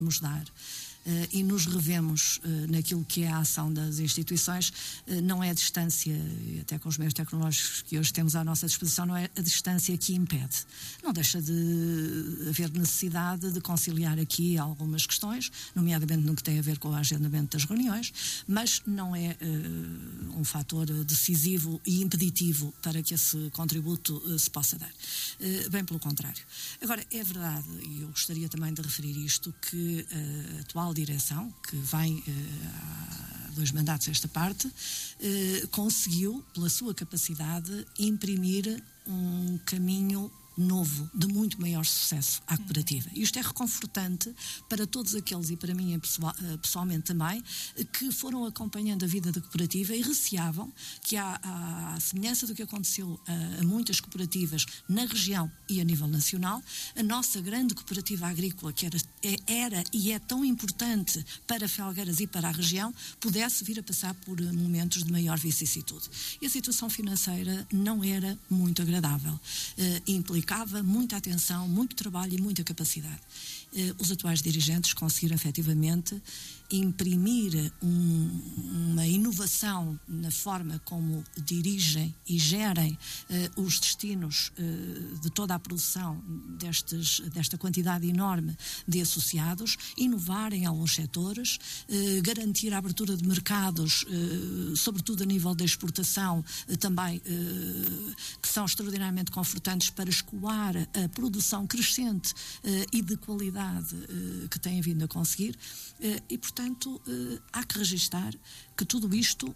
nos dar e nos revemos naquilo que é a ação das instituições, não é a distância, até com os meios tecnológicos que hoje temos à nossa disposição, não é a distância que impede. Não deixa de haver necessidade de conciliar aqui algumas questões, nomeadamente no que tem a ver com o agendamento das reuniões, mas não é um fator decisivo e impeditivo para que esse contributo se possa dar. Bem pelo contrário. Agora, é verdade, e eu gostaria também de referir isto, que a atual direção, que vem há 2 mandatos esta parte, conseguiu, pela sua capacidade, imprimir um caminho novo, de muito maior sucesso à cooperativa. E isto é reconfortante para todos aqueles, e para mim pessoalmente também, que foram acompanhando a vida da cooperativa e receavam que, à semelhança do que aconteceu a muitas cooperativas na região e a nível nacional, a nossa grande cooperativa agrícola, que era e é tão importante para Felgueiras e para a região, pudesse vir a passar por momentos de maior vicissitude. E a situação financeira não era muito agradável. Implicava muita atenção, muito trabalho e muita capacidade. Os atuais dirigentes conseguiram efetivamente imprimir uma inovação na forma como dirigem e gerem os destinos de toda a produção desta quantidade enorme de associados, inovar em alguns setores, garantir a abertura de mercados, sobretudo a nível da exportação, também que são extraordinariamente confortantes para escoar a produção crescente e de qualidade que têm vindo a conseguir, e portanto há que registar que tudo isto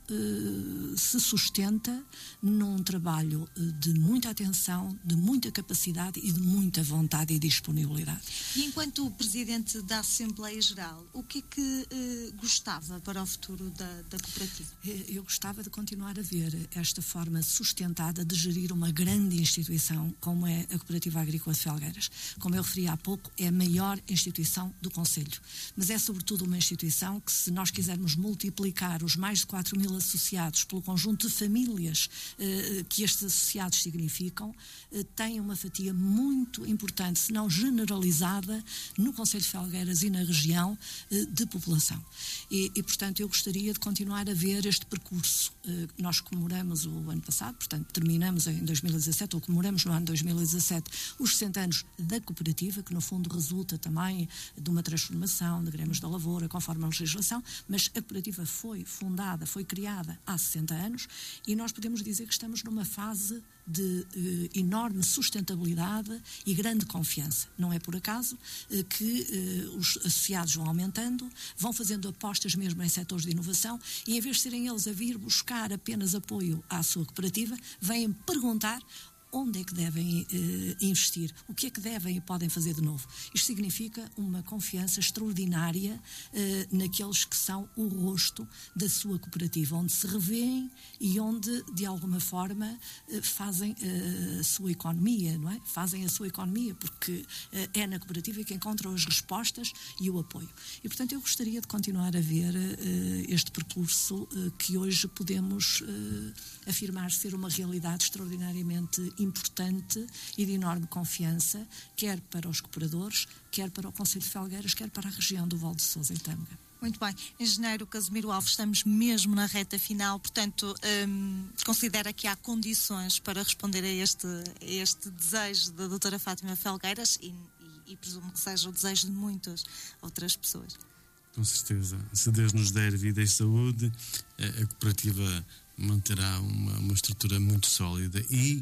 se sustenta num trabalho de muita atenção, de muita capacidade e de muita vontade e disponibilidade. E enquanto Presidente da Assembleia Geral, o que é que gostava para o futuro da cooperativa? Eu gostava de continuar a ver esta forma sustentada de gerir uma grande instituição como é a Cooperativa Agrícola de Felgueiras. Como eu referi há pouco, é a maior instituição do concelho, mas é sobretudo uma instituição que, se nós quisermos multiplicar os mais de 4.000 associados pelo conjunto de famílias que estes associados significam, tem uma fatia muito importante, se não generalizada, no concelho de Felgueiras e na região de população. E portanto, eu gostaria de continuar a ver este percurso. Nós comemoramos o ano passado, portanto, terminamos em 2017, ou comemoramos no ano 2017, os 60 anos da cooperativa, que no fundo resulta também de uma transformação de Grêmios da Lavoura, conforme a legislação, mas a cooperativa foi fundada, foi criada há 60 anos e nós podemos dizer que estamos numa fase de enorme sustentabilidade e grande confiança. Não é por acaso que os associados vão aumentando, vão fazendo apostas mesmo em setores de inovação e, em vez de serem eles a vir buscar apenas apoio à sua cooperativa, vêm perguntar onde é que devem investir, o que é que devem e podem fazer de novo. Isto significa uma confiança extraordinária naqueles que são o rosto da sua cooperativa, onde se revêem e onde, de alguma forma, fazem a sua economia, não é? Fazem a sua economia, porque é na cooperativa que encontram as respostas e o apoio. E, portanto, eu gostaria de continuar a ver este percurso que hoje podemos afirmar ser uma realidade extraordinariamente importante e de enorme confiança, quer para os cooperadores, quer para o concelho de Felgueiras, quer para a região do Val de Sousa e Tâmega. Muito bem. Engenheiro Casimiro Alves, estamos mesmo na reta final, portanto, considera que há condições para responder a este desejo da doutora Fátima Felgueiras e presumo que seja o desejo de muitas outras pessoas. Com certeza. Se Deus nos der vida e saúde, a cooperativa manterá uma estrutura muito sólida e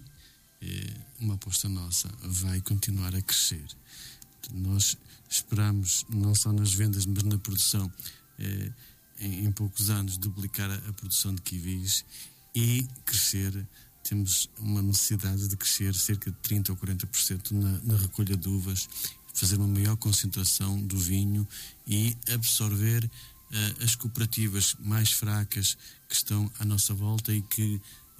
uma aposta nossa vai continuar a crescer. Nós esperamos, não só nas vendas, mas na produção, em poucos anos, duplicar a produção de kiwis e crescer. Temos uma necessidade de crescer cerca de 30% ou 40% na recolha de uvas, fazer uma maior concentração do vinho e absorver as cooperativas mais fracas que estão à nossa volta e que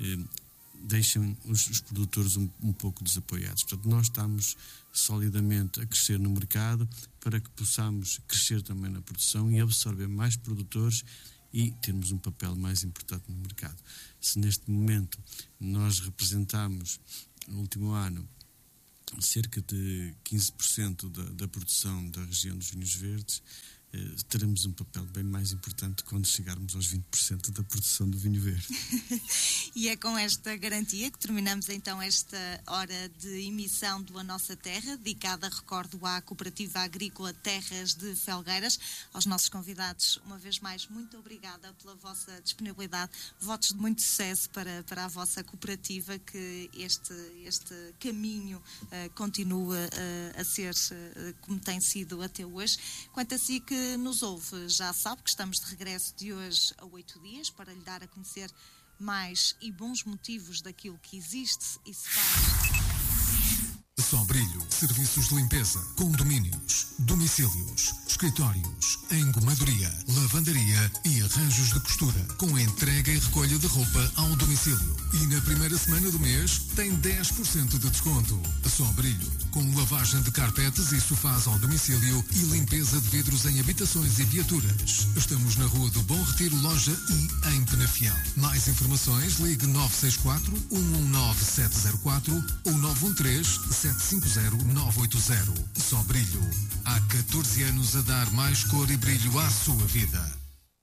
deixam os produtores um pouco desapoiados. Portanto, nós estamos solidamente a crescer no mercado para que possamos crescer também na produção e absorver mais produtores e termos um papel mais importante no mercado. Se neste momento nós representamos, no último ano, cerca de 15% da produção da região dos vinhos verdes, teremos um papel bem mais importante quando chegarmos aos 20% da produção do vinho verde. E é com esta garantia que terminamos então esta hora de emissão do A Nossa Terra, dedicada, recordo, à Cooperativa Agrícola Terras de Felgueiras. Aos nossos convidados, uma vez mais, muito obrigada pela vossa disponibilidade. Votos de muito sucesso para a vossa cooperativa, que este caminho continua a ser como tem sido até hoje. Quanto a si que nos ouve, já sabe que estamos de regresso de hoje a 8 dias para lhe dar a conhecer mais e bons motivos daquilo que existe e se faz. Sombrilho, serviços de limpeza, condomínios, domicílios, escritórios, engomadoria, lavandaria e arranjos de costura, com entrega e recolha de roupa ao domicílio. E na primeira semana do mês tem 10% de desconto. Sombrilho, com lavagem de carpetes e sofás ao domicílio e limpeza de vidros em habitações e viaturas. Estamos na Rua do Bom Retiro, loja I, em Penafiel. Mais informações, ligue 964 119 704 ou 913 750 980. Sombrilho, há 14 anos a dar mais cor e brilho à sua vida.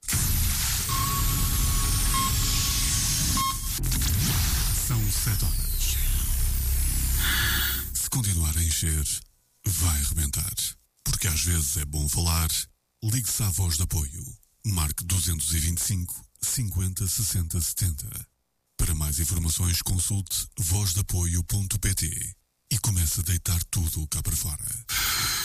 São 7 horas. Se continuar a encher, vai rebentar. Porque às vezes é bom falar. Ligue-se à Voz de Apoio. Marque 225 50 60 70. Para mais informações, consulte vozdeapoio.pt e comece a deitar tudo cá para fora.